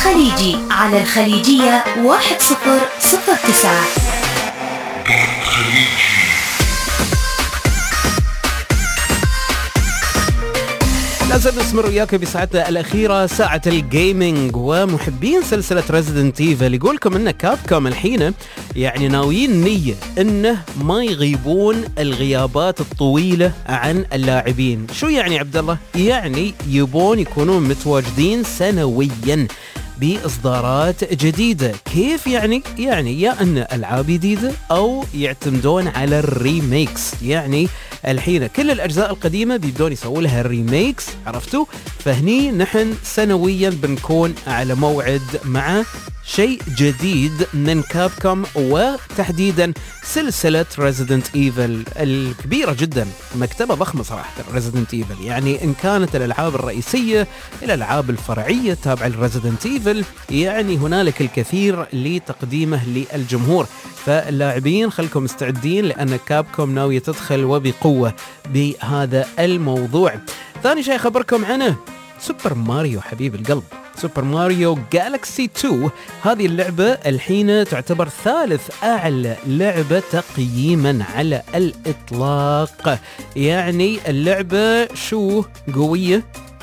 الخليجي على الخليجية 1009. لازم نستمر وياك بساعتنا الأخيرة، ساعة الجيمنج. ومحبين سلسلة ريزيدنت ايفل يقولكم إن كابكوم الحين يعني ناويين نية إنه ما يغيبون الغيابات الطويلة عن اللاعبين. شو يعني عبد الله؟ يعني يبون يكونون متواجدين سنويا بإصدارات جديدة. كيف يعني؟ يعني يا أن ألعاب جديدة أو يعتمدون على الريميكس. يعني الحين كل الأجزاء القديمة بيبدون يسوون لها الريميكس، عرفتوا؟ فهني نحن سنويا بنكون على موعد مع شيء جديد من كابكوم، وتحديدا سلسلة ريزيدنت ايفل الكبيرة جدا، مكتبة ضخمة صراحة ريزيدنت ايفل. يعني إن كانت الألعاب الرئيسية الألعاب الفرعية تابعة لريزيدنت ايفل، يعني هنالك الكثير لتقديمه للجمهور. فاللاعبين خلكم مستعدين، لأن كابكوم ناوية تدخل وبقوة بهذا الموضوع. ثاني شيء خبركم عنه سوبر ماريو حبيب القلب، سوبر ماريو جالكسي 2. هذه اللعبة الحين تعتبر ثالث أعلى لعبة تقييما على الإطلاق. يعني اللعبة شو قوية،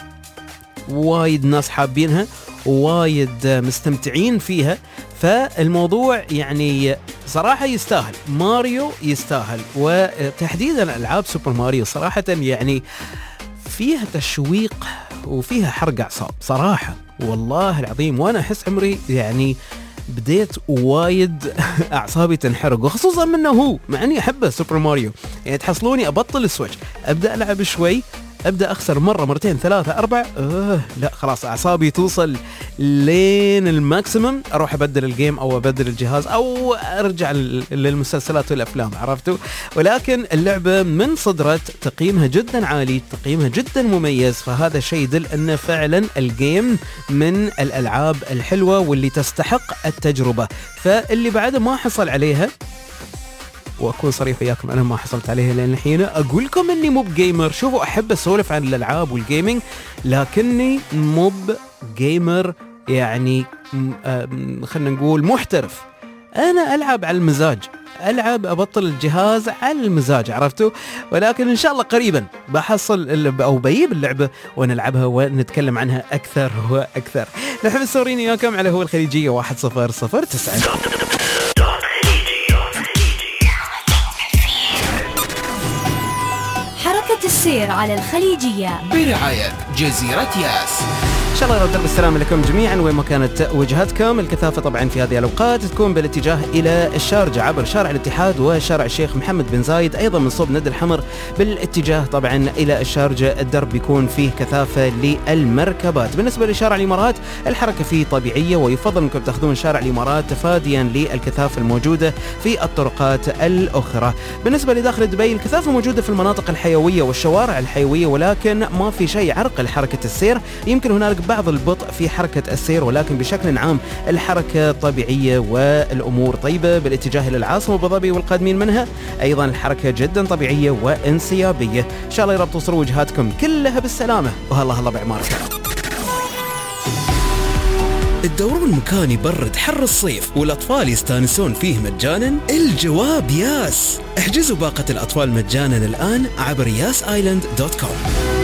وايد ناس حابينها، وايد مستمتعين فيها. فالموضوع يعني صراحة يستاهل، ماريو يستاهل. وتحديدا ألعاب سوبر ماريو صراحة يعني فيها تشويق وفيها حرق أعصاب صراحة والله العظيم. وأنا أحس عمري يعني بديت وايد أعصابي تنحرق، وخصوصا منه هو، مع أني أحبه سوبر ماريو. يعني تحصلوني أبطل السويتش، أبدأ ألعب شوي، أبدأ أخسر مرة مرتين ثلاثة أربعة، لا خلاص أعصابي توصل لين الماكسيمم، أروح أبدل الجيم أو أبدل الجهاز أو أرجع للمسلسلات والأفلام، عرفتوا؟ ولكن اللعبة من صدرت تقييمها جدا عالي، تقييمها جدا مميز، فهذا شيء يدل أن فعلا الجيم من الألعاب الحلوة واللي تستحق التجربة. فاللي بعده ما حصل عليها، واكون صريح وياكم انا ما حصلت عليها لان الحين اقول لكم اني مو بجيمر. شوفوا احب اسولف عن الالعاب والجيمنج، لكني مو بجيمر يعني خلينا نقول محترف. انا العب على المزاج، العب ابطل الجهاز على المزاج، عرفتوا؟ ولكن ان شاء الله قريبا بحصل او بجيب اللعبه ونلعبها ونتكلم عنها اكثر واكثر. نحب نسورين وياكم على هو الخليجيه 1009. السير على الخليجية برعاية جزيرة ياس. إن شاء الله يرد السلام لكم جميعا وين ما كانت وجهتكم. الكثافة طبعا في هذه الأوقات تكون بالاتجاه إلى الشارجة عبر شارع الاتحاد وشارع الشيخ محمد بن زايد، أيضا من صوب ند الحمر بالاتجاه طبعا إلى الشارجة الدرب بيكون فيه كثافة للمركبات. بالنسبة لشارع الإمارات الحركة فيه طبيعية، ويفضل أنكم تأخذون شارع الإمارات تفاديا للكثافة الموجودة في الطرقات الأخرى. بالنسبة لداخل دبي الكثافة موجودة في المناطق الحيوية والشوارع الحيوية، ولكن ما في شيء يعرقل حركة السير. يمكن هنالك بعض البطء في حركة السير، ولكن بشكل عام الحركة طبيعية والأمور طيبة. بالاتجاه إلى العاصمة أبو ظبي والقادمين منها أيضا الحركة جدا طبيعية وانسيابية. إن شاء الله يا رب توصلوا وجهاتكم كلها بالسلامة، وهلا بعماركم. الدورون مكان يبرد حر الصيف والأطفال يستانسون فيه مجانا؟ الجواب ياس. احجزوا باقة الأطفال مجانا الآن عبر yasisland.com.